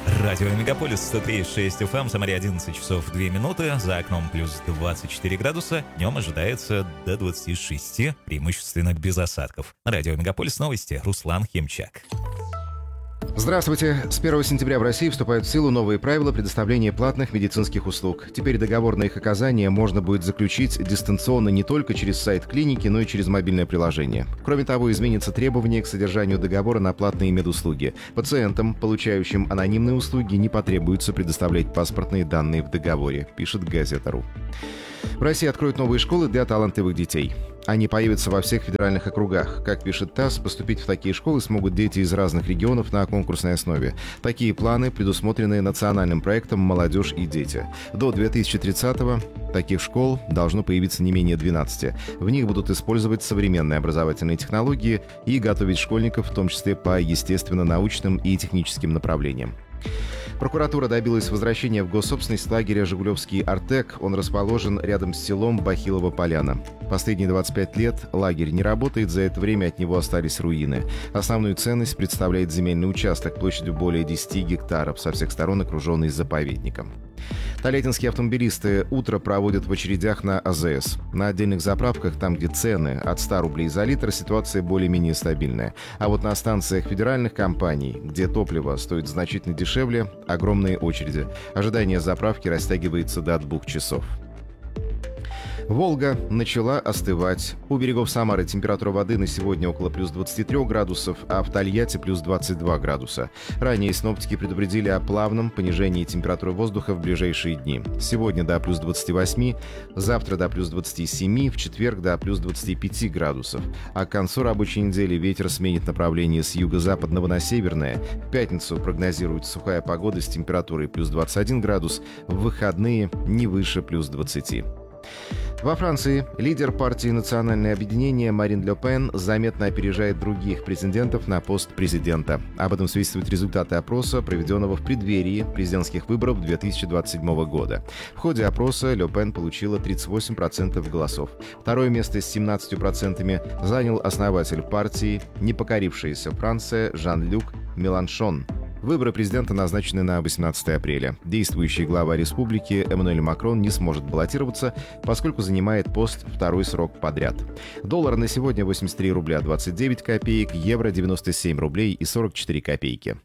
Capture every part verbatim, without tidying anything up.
Радио Мегаполис сто три и шесть эф эм, Самаре одиннадцать часов две минуты, за окном плюс двадцать четыре градуса, днем ожидается до двадцати шести, преимущественно без осадков. Радио Мегаполис, новости, Руслан Химчак. Здравствуйте. С первого сентября в России вступают в силу новые правила предоставления платных медицинских услуг. Теперь договор на их оказание можно будет заключить дистанционно не только через сайт клиники, но и через мобильное приложение. Кроме того, изменятся требования к содержанию договора на платные медуслуги. Пациентам, получающим анонимные услуги, не потребуется предоставлять паспортные данные в договоре, пишет Газета.ру. В России откроют новые школы для талантливых детей. Они появятся во всех федеральных округах. Как пишет ТАСС, поступить в такие школы смогут дети из разных регионов на конкурсной основе. Такие планы предусмотрены национальным проектом «Молодежь и дети». До две тысячи тридцатого таких школ должно появиться не менее двенадцати. В них будут использовать современные образовательные технологии и готовить школьников, в том числе по естественно-научным и техническим направлениям. Прокуратура добилась возвращения в госсобственность лагеря «Жигулевский Артек». Он расположен рядом с селом Бахилова Поляна. Последние двадцать пять лет лагерь не работает, за это время от него остались руины. Основную ценность представляет земельный участок площадью более десяти гектаров, со всех сторон окруженный заповедником. Тольяттинские автомобилисты утро проводят в очередях на а зэ эс. На отдельных заправках, там, где цены от ста рублей за литр, ситуация более-менее стабильная. А вот на станциях федеральных компаний, где топливо стоит значительно дешевле, огромные очереди. Ожидание заправки растягивается до двух часов. Волга начала остывать. У берегов Самары температура воды на сегодня около плюс двадцати трёх градусов, а в Тольятти плюс двадцать два градуса. Ранее синоптики предупредили о плавном понижении температуры воздуха в ближайшие дни. Сегодня до плюс двадцати восьми, завтра до плюс двадцати семи, в четверг до плюс двадцати пяти градусов. А к концу рабочей недели ветер сменит направление с юго-западного на северное. В пятницу прогнозируется сухая погода с температурой плюс двадцать один градус, в выходные не выше плюс двадцати. Во Франции лидер партии «Национальное объединение» Марин Ле Пен заметно опережает других претендентов на пост президента. Об этом свидетельствуют результаты опроса, проведенного в преддверии президентских выборов две тысячи двадцать седьмого года. В ходе опроса Ле Пен получила тридцать восемь процентов голосов. Второе место с семнадцатью процентами занял основатель партии «Не покорившаяся Франция» Жан-Люк Меланшон. Выборы президента назначены на восемнадцатое апреля. Действующий глава республики Эммануэль Макрон не сможет баллотироваться, поскольку занимает пост второй срок подряд. Доллар на сегодня восемьдесят три рубля двадцать девять копеек, евро девяносто семь рублей и сорок четыре копейки.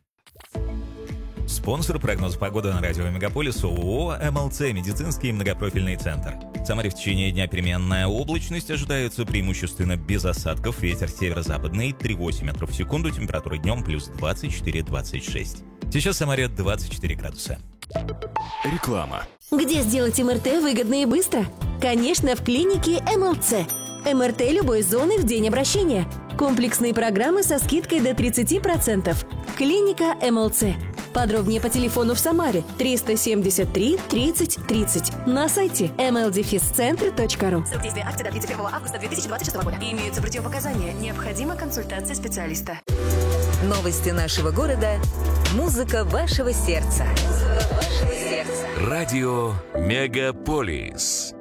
Спонсор прогноза погоды на радио Мегаполис ООО эм эл цэ «Медицинский многопрофильный центр». В Самаре в течение дня переменная облачность, ожидается преимущественно без осадков, ветер северо-западный три целых восемь метров в секунду, температура днем плюс двадцать четыре - двадцать шесть. Сейчас в Самаре двадцать четыре градуса. Реклама. Где сделать эм эр тэ выгодно и быстро? Конечно, в клинике эм эл цэ. эм эр тэ любой зоны в день обращения. Комплексные программы со скидкой до тридцати процентов. Клиника эм эл цэ. Подробнее по телефону в Самаре триста семьдесят три тридцать тридцать. На сайте эм эл дефис центр точка ру. Срок действия акции до тридцать первого августа две тысячи двадцать шестого года. Имеются противопоказания. Необходима консультация специалиста. Новости нашего города. Музыка вашего сердца. Музыка вашего сердца. Радио Мегаполис.